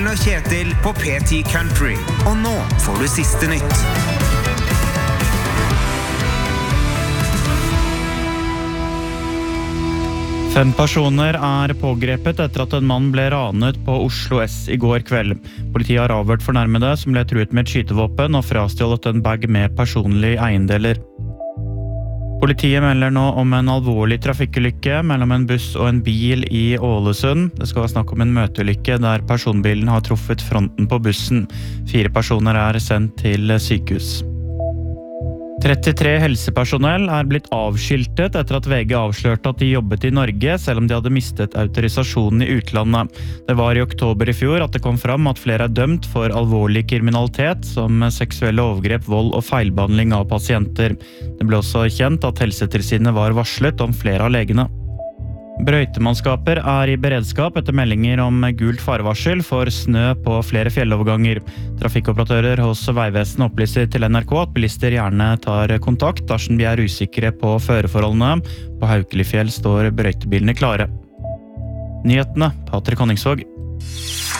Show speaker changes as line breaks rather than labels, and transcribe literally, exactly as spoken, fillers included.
Morgen og Kjetil på P ti Country. Og nå får du siste nytt.
Fem personer er pågrepet etter at en mann ble ranet på Oslo S i går kveld. Politiet har avhørt fornærmede som ble truet med et skytevåpen og frastjålet en bag med personlige eiendeler. Politiet melder nå om en alvorlig trafikkulykke mellom en buss og en bil i Ålesund. Det skal være snakk om en møteulykke der personbilen har truffet fronten på bussen. Fire personer er sendt til sykehus. trettitre helsepersonell er blitt avskiltet etter at V G avslørte at de jobbet i Norge, selv om de hadde mistet autorisasjonen i utlandet. Det var i oktober i fjor at det kom fram at flere er dømt for alvorlig kriminalitet, som seksuelle overgrep, vold og feilbehandling av pasienter. Det ble også kjent at Helsetilsynet var varslet om flere av legene. Brøytemannskaper er i beredskap etter meldinger om gult farevarsel for snø på flere fjelloverganger. Trafikkoperatører hos Vegvesenet opplyser til N R K at bilister gjerne tar kontakt dersom de er usikre på føreforholdene. På Haukelifjell står brøytebilene klare. Nyhetene, Patrick Honningsvåg.